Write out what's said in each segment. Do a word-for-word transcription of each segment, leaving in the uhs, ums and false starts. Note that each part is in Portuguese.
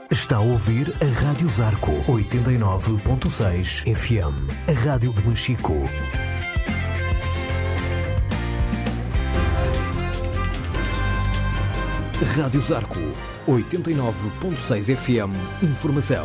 Está a ouvir a Rádio Zarco oitenta e nove ponto seis F M, a rádio de Machico. Rádio Zarco oitenta e nove ponto seis F M, informação.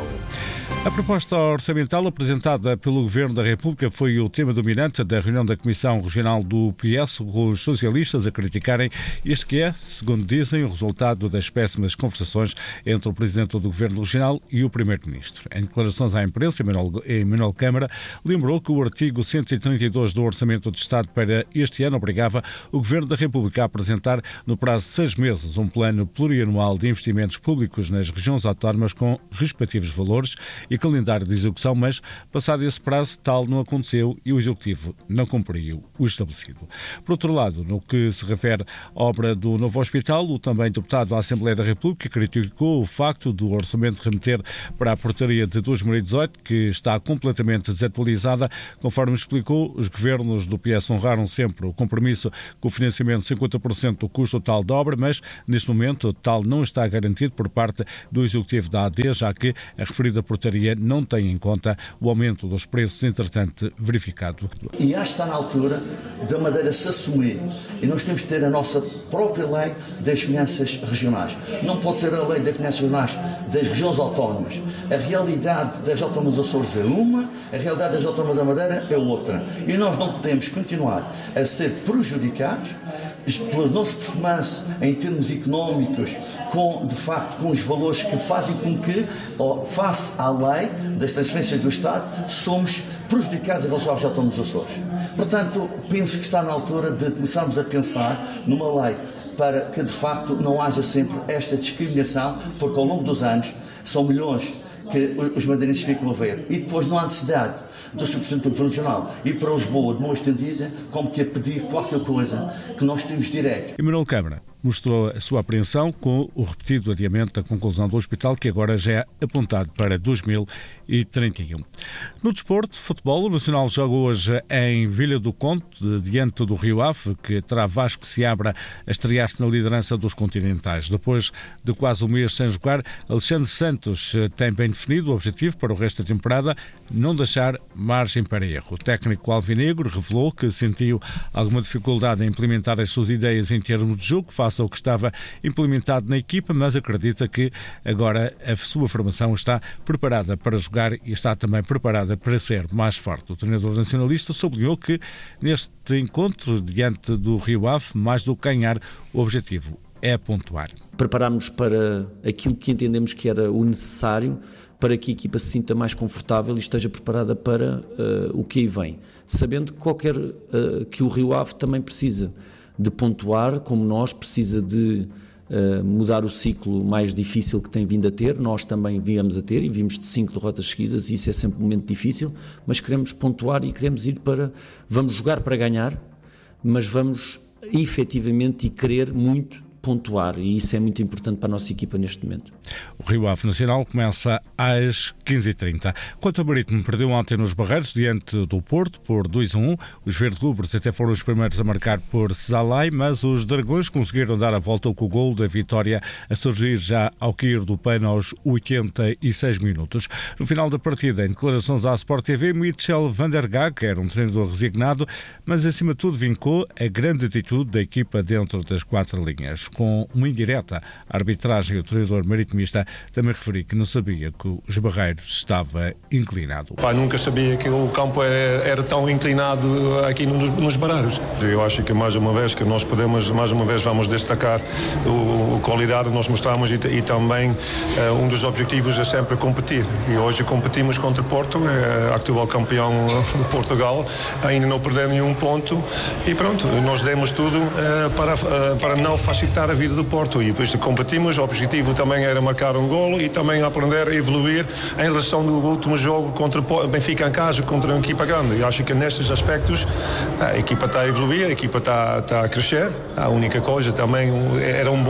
A proposta orçamental apresentada pelo Governo da República foi o tema dominante da reunião da Comissão Regional do P S, com os socialistas a criticarem este que é, segundo dizem, o resultado das péssimas conversações entre o Presidente do Governo Regional e o Primeiro-Ministro. Em declarações à imprensa, Emanuel Câmara lembrou que o artigo cento e trinta e dois do Orçamento de Estado para este ano obrigava o Governo da República a apresentar, no prazo de seis meses, um plano plurianual de investimentos públicos nas regiões autónomas com respectivos valores e calendário de execução, mas, passado esse prazo, tal não aconteceu e o Executivo não cumpriu o estabelecido. Por outro lado, no que se refere à obra do novo hospital, o também deputado à Assembleia da República criticou o facto do orçamento remeter para a portaria de dois mil e dezoito, que está completamente desatualizada. Conforme explicou, os governos do P S honraram sempre o compromisso com o financiamento de cinquenta por cento do custo total da obra, mas, neste momento, tal não está garantido por parte do Executivo da A D, já que a referida portaria não tem em conta o aumento dos preços, entretanto, verificado. E acho que está na altura da Madeira se assumir. E nós temos de ter a nossa própria lei das finanças regionais. Não pode ser a lei das finanças regionais das regiões autónomas. A realidade das autónomas Açores é uma, a realidade das autónomas da Madeira é outra. E nós não podemos continuar a ser prejudicados pela nossa performance em termos económicos, com, de facto, com os valores que fazem com que, face à lei das transferências do Estado, somos prejudicados em relação aos autónomos Açores. Portanto, penso que está na altura de começarmos a pensar numa lei para que, de facto, não haja sempre esta discriminação, porque ao longo dos anos são milhões que os madeirenses ficam a ver. E depois não há necessidade do senhor Presidente do Governo Regional ir para Lisboa de mão estendida, como que a pedir qualquer coisa que nós temos direito. Emanuel Câmara mostrou a sua apreensão com o repetido adiamento da conclusão do hospital, que agora já é apontado para dois mil e trinta e um. No desporto, futebol, o Nacional joga hoje em Vila do Conde, diante do Rio Ave, que terá Vasco Seabra a estrear-se na liderança dos continentais. Depois de quase um mês sem jogar, Alexandre Santos tem bem definido o objetivo para o resto da temporada: não deixar margem para erro. O técnico alvinegro revelou que sentiu alguma dificuldade em implementar as suas ideias em termos de jogo, face ao que estava implementado na equipa, mas acredita que agora a sua formação está preparada para jogar e está também preparada para ser mais forte. O treinador nacionalista sublinhou que neste encontro diante do Rio Ave, mais do que ganhar, o objetivo é pontuar. Preparámos para aquilo que entendemos que era o necessário para que a equipa se sinta mais confortável e esteja preparada para uh, o que aí vem, sabendo que, qualquer, uh, que o Rio Ave também precisa de pontuar, como nós, precisa de uh, mudar o ciclo mais difícil que tem vindo a ter. Nós também viemos a ter e vimos de cinco derrotas seguidas, e isso é sempre um momento difícil, mas queremos pontuar e queremos ir para... Vamos jogar para ganhar, mas vamos efetivamente e querer muito pontuar, e isso é muito importante para a nossa equipa neste momento. O Rio Ave Nacional começa às quinze e trinta. Quanto ao Marítimo, perdeu ontem nos Barreiros diante do Porto por dois a um. Os verde-rubros até foram os primeiros a marcar por Cesalai, mas os Dragões conseguiram dar a volta com o gol da vitória a surgir já ao cair do pano aos oitenta e seis minutos. No final da partida, em declarações à Sport T V, Michel van der Gaag era um treinador resignado, mas acima de tudo vincou a grande atitude da equipa dentro das quatro linhas. Com uma indireta arbitragem, o treinador maritimista também referiu que não sabia que os Barreiros estava inclinado. Pá, nunca sabia que o campo era, era tão inclinado aqui nos, nos Barreiros. Eu acho que mais uma vez que nós podemos, mais uma vez vamos destacar o, o qualidade que nós mostramos e, e também uh, um dos objetivos é sempre competir. E hoje competimos contra o Porto, é atual campeão de Portugal, ainda não perdeu nenhum ponto e pronto, nós demos tudo uh, para, uh, para não facilitar a vida do Porto, e depois competimos. O objetivo também era marcar um golo e também aprender a evoluir em relação do último jogo contra o Benfica em casa, contra uma equipa grande. Eu acho que nestes aspectos a equipa está a evoluir, a equipa está, está a crescer. A única coisa também era um bom prémio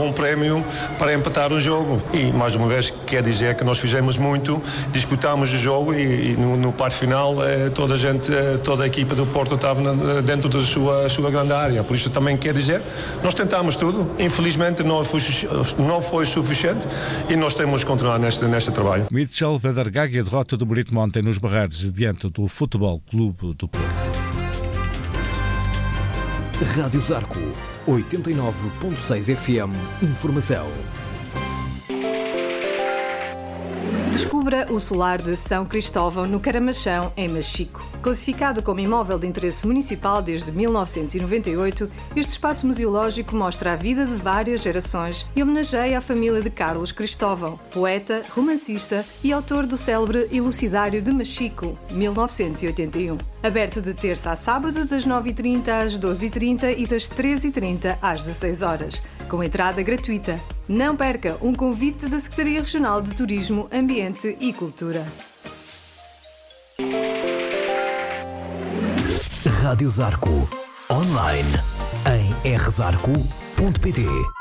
prémio para empatar o jogo. E mais uma vez quer dizer que nós fizemos muito, disputámos o jogo e, e no, no parte final eh, toda a gente, eh, toda a equipa do Porto estava na, dentro da sua, sua grande área. Por isso também quer dizer, nós tentámos tudo, infelizmente não foi, não foi suficiente e nós temos que continuar neste, neste trabalho. Mitchell Vedargag e a derrota do Brito ontem nos Barreiros diante do Futebol Clube do Porto. Rádio Zarco, oitenta e nove ponto seis F M. Informação. Descubra o solar de São Cristóvão no Caramachão, em Machico. Classificado como imóvel de interesse municipal desde mil novecentos e noventa e oito, este espaço museológico mostra a vida de várias gerações e homenageia a família de Carlos Cristóvão, poeta, romancista e autor do célebre Elucidário de Machico, mil novecentos e oitenta e um. Aberto de terça a sábado, das nove e trinta às doze e trinta e das treze e trinta às dezasseis horas, com entrada gratuita. Não perca um convite da Secretaria Regional de Turismo, Ambiente e Cultura. Rádio Zarco, online, em r zarco ponto pt.